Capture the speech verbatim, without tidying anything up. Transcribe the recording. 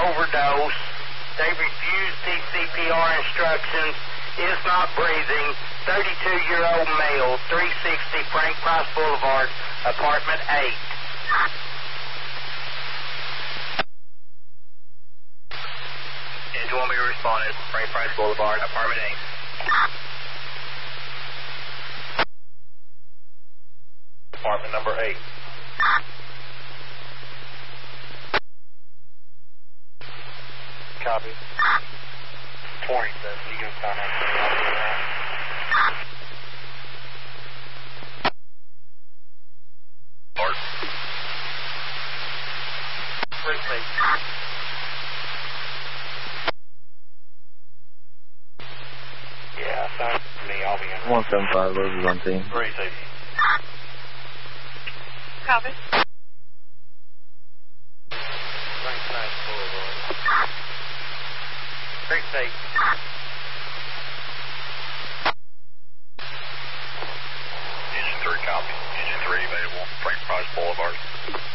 overdose. They refused T C P R instructions. Is not breathing. thirty-two-year-old male, three sixty Frank Price Boulevard, apartment eight. And do you want me to respond at Frank Price Boulevard, apartment eight? Apartment number eight. Copy. twenty, says you can sign up for that. Art. Where's me? Yeah, sign up for me. I'll be in. one seven five, Roses on team. Three safety. Copy. Frank Price Boulevard. Great safe. Engine three copy. Engine three available. Frank Price Boulevard.